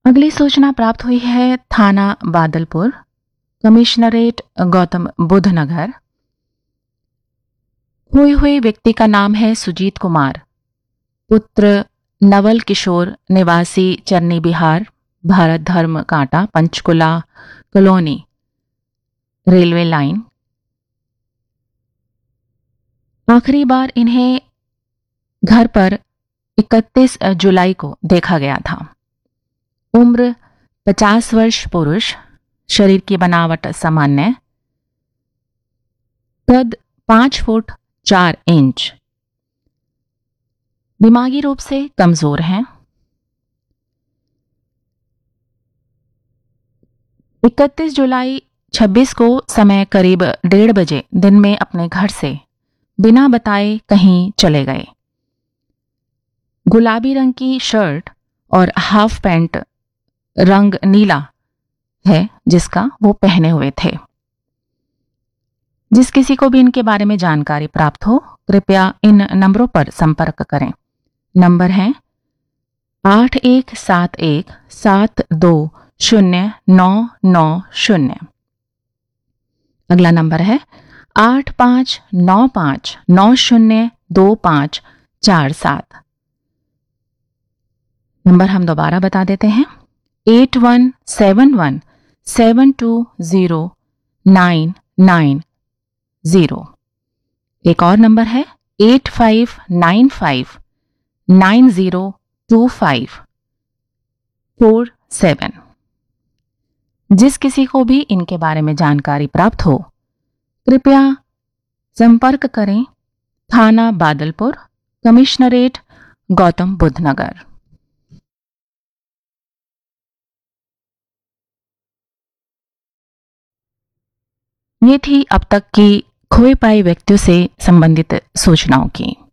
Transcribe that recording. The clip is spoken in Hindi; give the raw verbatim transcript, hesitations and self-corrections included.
अगली सूचना प्राप्त हुई है थाना बादलपुर, कमिश्नरेट गौतम बुद्ध नगर। खोए हुए व्यक्ति का नाम है सुजीत कुमार, पुत्र नवल किशोर, निवासी चरनी बिहार, भारत धर्म कांटा, पंचकुला कॉलोनी, रेलवे लाइन। आखिरी बार इन्हें घर पर इकतीस जुलाई को देखा गया था। उम्र पचास वर्ष, पुरुष, शरीर की बनावट सामान्य, कद पांच फुट चार इंच, दिमागी रूप से कमजोर हैं। इकतीस जुलाई छब्बीस को समय करीब डेढ़ बजे दिन में अपने घर से बिना बताए कहीं चले गए। गुलाबी रंग की शर्ट और हाफ पैंट रंग नीला है जिसका वो पहने हुए थे। जिस किसी को भी इनके बारे में जानकारी प्राप्त हो कृपया इन नंबरों पर संपर्क करें। नंबर है आठ एक सात एक सात दो शून्य नौ नौ शून्य। अगला नंबर है आठ पाँच नौ पाँच नौ शून्य दो पाँच चार सात। नंबर हम दोबारा बता देते हैं eight one seven one seven to zero nine nine zero. एक और नंबर है eight five nine five nine zero to five four seven. जिस किसी को भी इनके बारे में जानकारी प्राप्त हो कृपया संपर्क करें थाना बादलपुर, कमिश्नरेट गौतम बुद्ध नगर। ये थी अब तक की खोए पाए व्यक्तियों से संबंधित सूचनाओं की।